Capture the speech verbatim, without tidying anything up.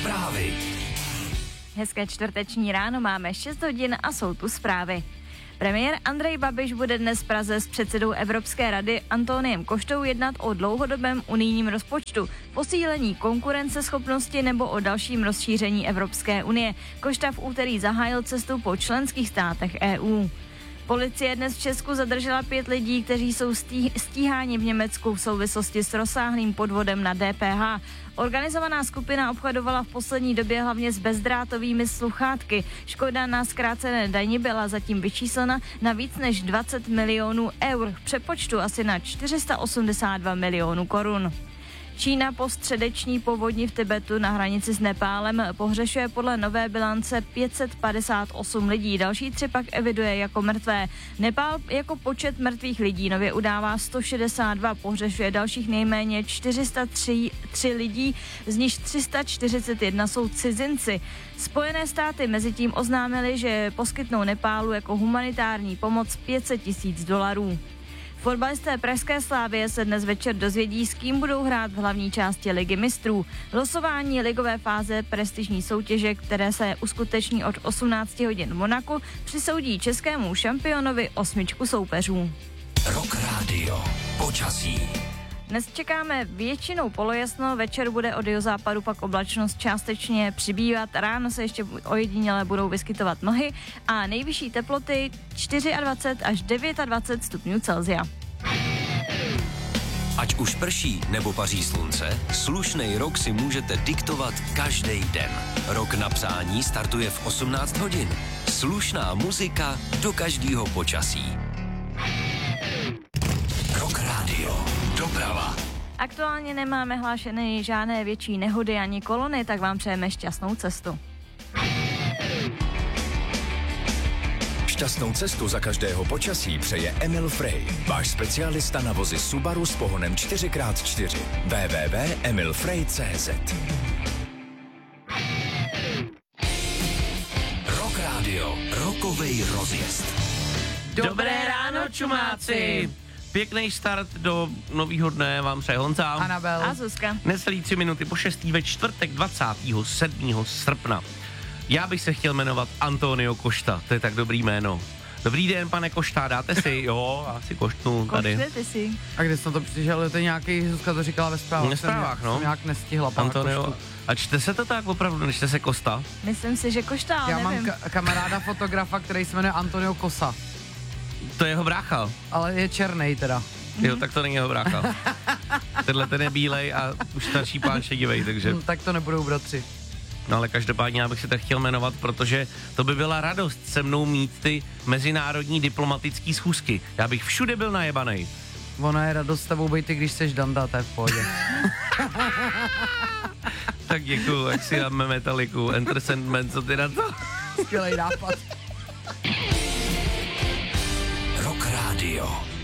Zprávy. Hezké čtvrteční ráno, máme šest hodin a jsou tu zprávy. Premiér Andrej Babiš bude dnes v Praze s předsedou Evropské rady Antoniem Koštou jednat o dlouhodobém unijním rozpočtu, posílení konkurenceschopnosti nebo o dalším rozšíření Evropské unie. Košta v úterý zahájil cestu po členských státech E U. Policie dnes v Česku zadržela pět lidí, kteří jsou stí- stíháni v Německu v souvislosti s rozsáhlým podvodem na D P H. Organizovaná skupina obchodovala v poslední době hlavně s bezdrátovými sluchátky. Škoda na zkrácené dani byla zatím vyčíslena na víc než dvacet milionů eur, v přepočtu asi na čtyři sta osmdesát dva milionů korun. Čína po středeční povodni v Tibetu na hranici s Nepálem pohřešuje podle nové bilance pět set padesát osm lidí, další tři pak eviduje jako mrtvé. Nepál jako počet mrtvých lidí nově udává sto šedesát dva, pohřešuje dalších nejméně čtyři sta tři lidí, z nich tři sta čtyřicet jedna jsou cizinci. Spojené státy mezitím oznámily, že poskytnou Nepálu jako humanitární pomoc pět set tisíc dolarů. Fotbalisté pražské Slavie se dnes večer dozvědí, s kým budou hrát v hlavní části Ligy mistrů. Losování ligové fáze prestižní soutěže, které se uskuteční od osmnácti hodin v Monaku, přisoudí českému šampionovi osmičku soupeřů. Rock Radio. Počasí. Dnes čekáme většinou polojasno, večer bude od jihozápadu pak oblačnost částečně přibývat, ráno se ještě ojediněle budou vyskytovat mlhy a nejvyšší teploty dvacet čtyři až dvacet devět stupňů Celsia. Ať už prší nebo paří slunce, slušnej rok si můžete diktovat každý den. Rok na psání startuje v osmnáct hodin. Slušná muzika do každého počasí. Rock Radio. Doprava. Aktuálně nemáme hlášené žádné větší nehody ani kolony, tak vám přejeme šťastnou cestu. Šťastnou cestu za každého počasí přeje Emil Frey, váš specialista na vozy Subaru s pohonem čtyři krát čtyři. w w w tečka emil frey tečka c z Rock Radio. Rokovej rozjezd. Dobré ráno, čumáci! Pěkný start do nového dne vám přeje Honza Anabel a Zuzka. Necelý tři minuty po šestý ve čtvrtek dvacátého sedmého srpna. Já bych se chtěl jmenovat Antonio Košta, to je tak dobrý jméno. Dobrý den, pane Košta, dáte si? Jo, já si koštnu tady. Koštete si. A kde jsi na to přišel? To je nějaký, Zuzka to říkala ve zprávách. Ve zprávách, no. Jsem nějak nestihla, pana Antonio, Koštu. a čte se to tak opravdu, nečte se Kosta? Myslím si, že Košta, ale Já nevím. mám ka- kamaráda fotografa, který se jmenuje Antonio Kosa, To je jeho brácha. ale je černej teda. Jo, tak to není jeho brácha. Tenhle ten je bílej a už starší pán šedivej, takže... Hm, tak to nebudou bratři. No ale každopádně já bych se tak chtěl jmenovat, protože to by byla radost se mnou mít ty mezinárodní diplomatický schůzky. Já bych všude byl najebanej. Ono je radost s tebou být, když seš Danda, to je v pohodě. Tak děkuju, jak si dáme Metaliku, Enter Sandman, co ty na to? Skvělej nápad. Rock Radio.